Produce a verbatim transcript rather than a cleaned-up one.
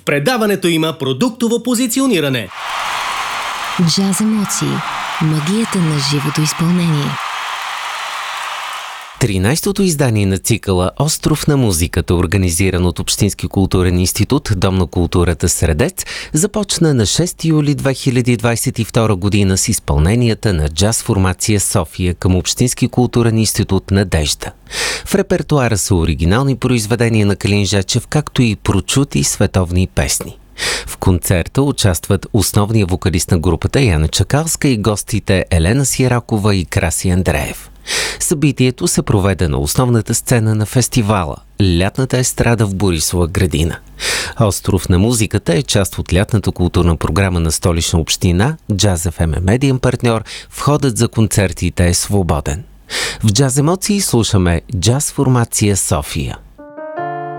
предаването има продуктово позициониране. Джаз емоции. Магията на живото изпълнение. тринайсетото издание на цикъла Остров на музиката, организиран от Общински културен институт Дом на културата Средец, започна на шести юли две хиляди двайсет и втора година с изпълненията на джаз формация София към Общински културен институт Надежда. В репертуара са оригинални произведения на Калин Жечев, както и прочути световни песни. В концерта участват основният вокалист на групата Яна Чакалска и гостите Елена Сиракова и Краси Андреев. Събитието се проведе на основната сцена на фестивала – Лятната естрада в Борисова градина. Остров на музиката е част от лятната културна програма на Столична община, Джаз еф ем е медиен партньор, входът за концертите е свободен. В Джаз емоции слушаме джаз формация София.